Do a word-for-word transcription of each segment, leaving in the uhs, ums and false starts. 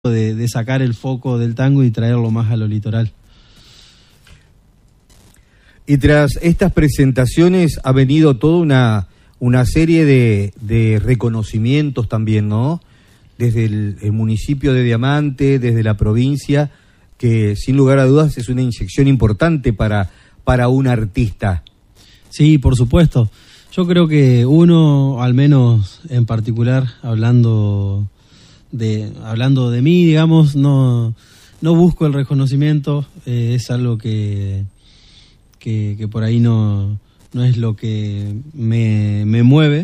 de, de sacar el foco del tango y traerlo más a lo litoral. Y tras estas presentaciones ha venido toda una, una serie de, de reconocimientos también, ¿no? Desde el, el municipio de Diamante, desde la provincia, que sin lugar a dudas es una inyección importante para, para un artista. Sí, por supuesto. Yo creo que uno, al menos en particular, hablando de hablando de mí, digamos, no, no busco el reconocimiento, eh, es algo que, que, que por ahí no, no es lo que me, me mueve,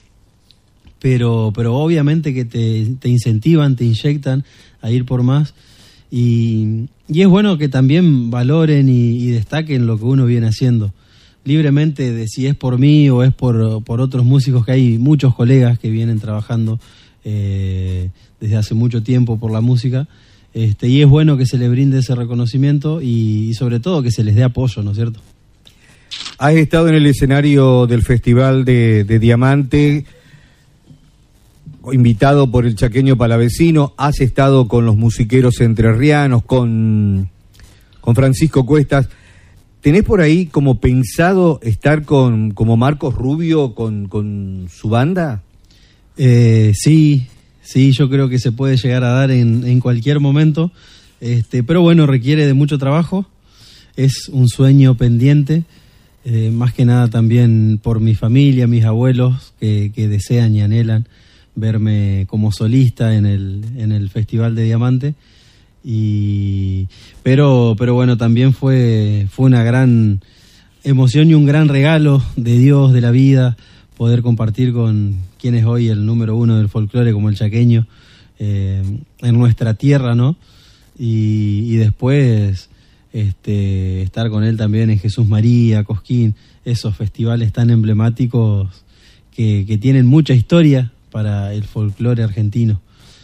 pero, pero obviamente que te, te incentivan, te inyectan a ir por más, y, y es bueno que también valoren y, y destaquen lo que uno viene haciendo. Libremente de si es por mí o es por, por otros músicos, que hay muchos colegas que vienen trabajando eh, desde hace mucho tiempo por la música, este, y es bueno que se les brinde ese reconocimiento y, y sobre todo que se les dé apoyo, ¿no es cierto? Has estado en el escenario del Festival de, de Diamante, invitado por el chaqueño palavecino, has estado con los musiqueros entrerrianos, con, con Francisco Cuestas. ¿Tenés por ahí como pensado estar con como Marcos Rubio con, con su banda? Eh, sí, sí, yo creo que se puede llegar a dar en, en cualquier momento, este, pero bueno, requiere de mucho trabajo, es un sueño pendiente, eh, más que nada también por mi familia, mis abuelos, que, que desean y anhelan verme como solista en el, en el Festival de Diamante. Y pero pero bueno, también fue fue una gran emoción y un gran regalo de Dios, de la vida, poder compartir con quien es hoy el número uno del folclore como el chaqueño eh, en nuestra tierra, ¿no? Y, y después este estar con él también en Jesús María, Cosquín, esos festivales tan emblemáticos que, que tienen mucha historia para el folclore argentino.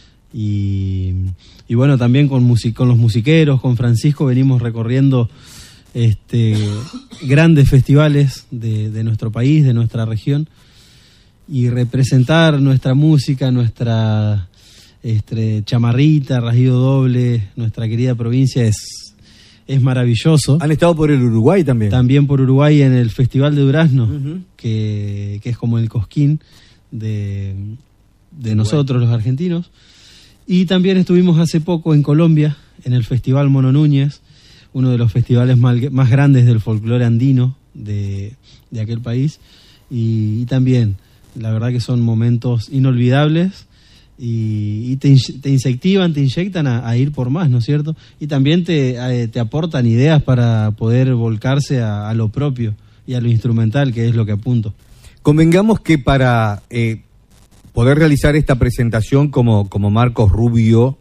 Y, y bueno, también con, music, con los musiqueros, con Francisco, venimos recorriendo este, grandes festivales de, de nuestro país, de nuestra región, y representar nuestra música, nuestra este, chamarrita, rasguido doble, nuestra querida provincia es, es maravilloso. Han estado por el Uruguay también. También por Uruguay en el Festival de Durazno, uh-huh. que, que es como el Cosquín de, de nosotros los argentinos. Y también estuvimos hace poco en Colombia, en el Festival Mono Núñez, uno de los festivales más, más grandes del folclore andino de, de aquel país. Y, y también, la verdad que son momentos inolvidables y, y te, te incentivan, te inyectan a, a ir por más, ¿no es cierto? Y también te, a, te aportan ideas para poder volcarse a, a lo propio y a lo instrumental, que es lo que apunto. Convengamos que para... Eh... poder realizar esta presentación como, como Marcos Rubio,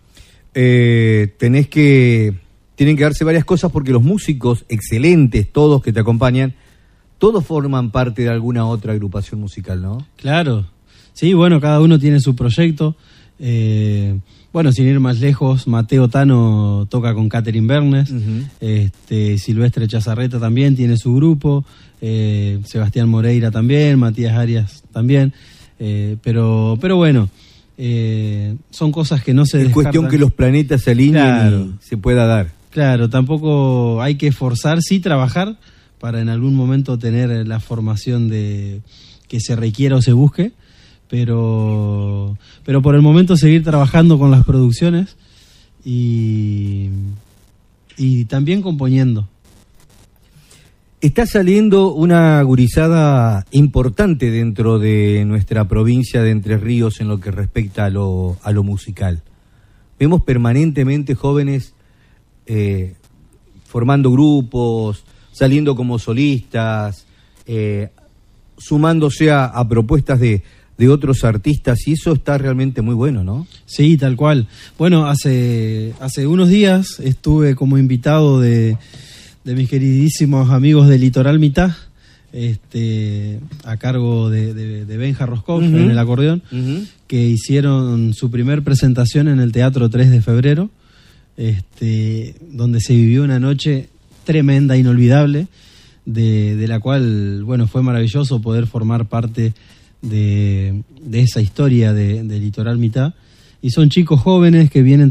eh, tenés que, tienen que darse varias cosas porque los músicos excelentes, todos que te acompañan, todos forman parte de alguna otra agrupación musical, ¿no? Claro, sí, bueno, cada uno tiene su proyecto. Eh, bueno, sin ir más lejos, Mateo Tano toca con Catherine Bernes, uh-huh. este, Silvestre Chazarreta también tiene su grupo, eh, Sebastián Moreira también, Matías Arias también. Eh, pero pero bueno, eh, son cosas que no se descartan. Es cuestión que los planetas se alineen, claro, y se pueda dar. Claro, tampoco hay que forzar, sí trabajar para en algún momento tener la formación de que se requiera o se busque, pero pero por el momento seguir trabajando con las producciones y, y también componiendo. Está saliendo una gurizada importante dentro de nuestra provincia de Entre Ríos en lo que respecta a lo, a lo musical. Vemos permanentemente jóvenes eh, formando grupos, saliendo como solistas, eh, sumándose a, a propuestas de, de otros artistas, y eso está realmente muy bueno, ¿no? Sí, tal cual. Bueno, hace, hace unos días estuve como invitado de... de mis queridísimos amigos de Litoral Mitad, este, a cargo de, de, de Benja Roscoff, uh-huh. en el acordeón, uh-huh. que hicieron su primer presentación en el Teatro tres de febrero, este, donde se vivió una noche tremenda, inolvidable, de, de la cual, bueno, fue maravilloso poder formar parte de, de esa historia de, de Litoral Mitad. y son chicos jóvenes que vienen